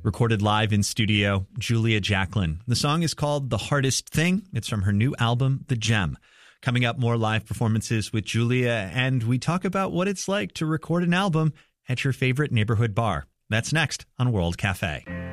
Recorded live in studio, Julia Jacklin. The song is called The Hardest Thing. It's from her new album, The Gem. Coming up, more live performances with Julia, and we talk about what it's like to record an album at your favorite neighborhood bar. That's next on World Cafe.